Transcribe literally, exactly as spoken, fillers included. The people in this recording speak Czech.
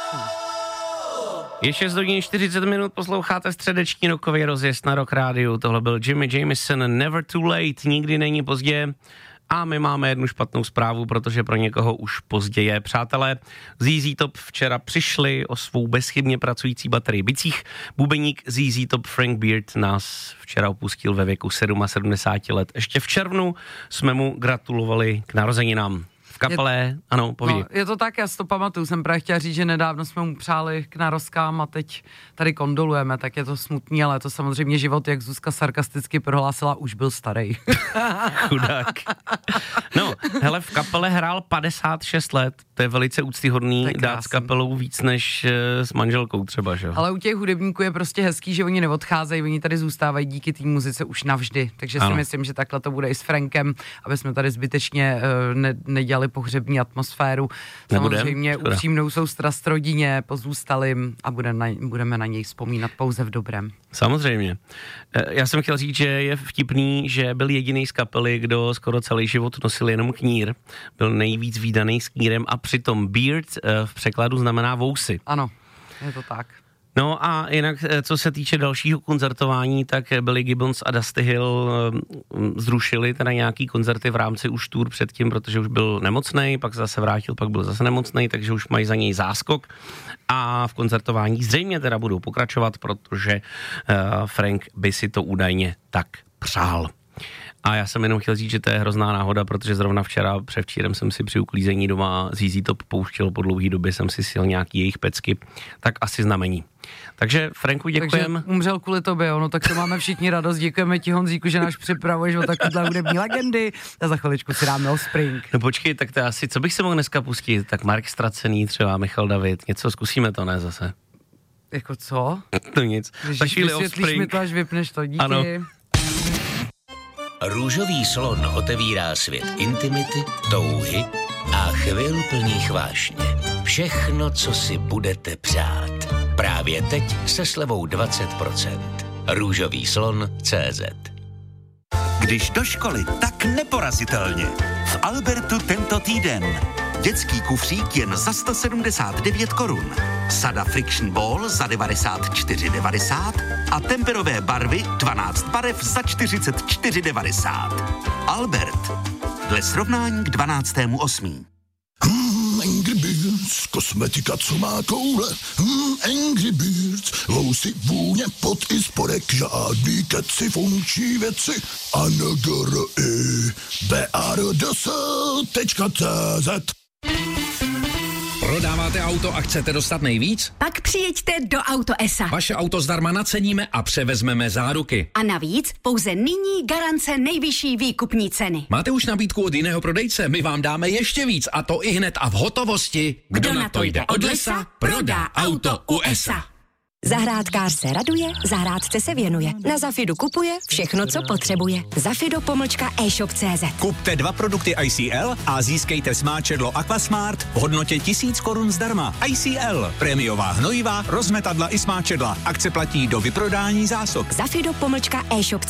Je šest hodin čtyřicet minut, posloucháte středeční rokový rozjezd na Rock Rádiu. Tohle byl Jimmy Jamison, Never Too Late, nikdy není pozdě. A my máme jednu špatnou zprávu, protože pro někoho už pozdě je. Přátelé, Z Z Top včera přišli o svou bezchybně pracující baterii bicích. Bubeník Z Z Top Frank Beard nás včera opustil ve věku sedmdesát sedm let. Ještě v červnu jsme mu gratulovali k narozeninám. V kapele, je, ano, povídej. No, je to tak, já si to pamatuju, jsem právě chtěla říct, že nedávno jsme mu přáli k narozkám a teď tady kondolujeme, tak je to smutný, ale to samozřejmě život, jak Zuzka sarkasticky prohlásila, už byl starý. Chudák. No, hele, v kapele hrál padesát šest let, to je velice úctyhodný dát s kapelou víc než uh, s manželkou třeba, že jo? Ale u těch hudebníků je prostě hezký, že oni neodcházejí, oni tady zůstávají díky té muzice už navždy, takže ano. Si myslím, že takhle to bude i s Frankem, aby jsme tady zbytečně uh, ne, nedělali pohřební atmosféru. Samozřejmě Nebudem? upřímnou soustrast rodině, pozůstalým a bude na, budeme na něj vzpomínat pouze v dobrém. Samozřejmě. Já jsem chtěl říct, že je vtipný, že byl jediný z kapely, kdo skoro celý život nosil jenom knír. Byl nejvíc vídaný s knírem a přitom beard v překladu znamená vousy. Ano, je to tak. No a jinak, co se týče dalšího koncertování, tak Billy Gibbons a Dusty Hill zrušili teda nějaký koncerty v rámci už tour předtím, protože už byl nemocnej, pak zase vrátil, pak byl zase nemocnej, takže už mají za něj záskok a v koncertování zřejmě teda budou pokračovat, protože uh, Frank by si to údajně tak přál. A já jsem jenom chtěl říct, že to je hrozná náhoda, protože zrovna včera, převčírem jsem si při uklízení doma Z Z Top pouštěl, po dlouhý době jsem si sil nějaký jejich pecky, tak asi znamení. Takže Franku, děkujem. Takže umřel kvůli tobě, no tak to máme všichni radost, děkujeme ti, Honzíku, že náš připravuješ o takovýhle hudební legendy a za chviličku si dáme Offspring. No počkej, tak to asi, co bych se mohl dneska pustit, tak Mark Ztracený třeba, Michal David, něco zkusíme to, ne zase? Jako co? To nic. Když vysvětlíš mi to, až vypneš to, díky. Ano. Růžový slon otevírá svět intimity, touhy a chvil plných vášně. Všechno, co si budete přát. Právě teď se slevou dvacet procent. Růžový slon tečka cé zet. Když do školy, tak neporazitelně. V Albertu tento týden. Dětský kufřík jen za sto sedmdesát devět korun. Sada Friction Ball za devadesát čtyři devadesát a temperové barvy dvanáct barev za čtyřicet čtyři devadesát. Albert. Dle srovnání k dvanáctému osmého Hmm, Angry Birds, kosmetika, co má koule. Hmm, Angry Birds, vousy, vůně, pot i spodek, žádný keci, funkční věci. A N G R I B A R D S tečka cé zet. Prodáváte auto a chcete dostat nejvíc? Pak přijeďte do Auto E S A. Vaše auto zdarma naceníme a převezmeme záruky. A navíc pouze nyní garance nejvyšší výkupní ceny. Máte už nabídku od jiného prodejce? My vám dáme ještě víc a to i hned a v hotovosti. Kdo, Kdo na to jde od lesa, prodá auto u E S A. Zahrádkář se raduje, zahrádce se věnuje. Na Zafidu kupuje všechno, co potřebuje. Zafido pomlčka e-shop tečka cé zet. Kupte dva produkty I C L a získejte smáčedlo Aquasmart v hodnotě tisíc korun zdarma. I C L, prémiová hnojiva, rozmetadla i smáčedla. Akce platí do vyprodání zásob. Zafido pomlčka e-shop tečka cé zet.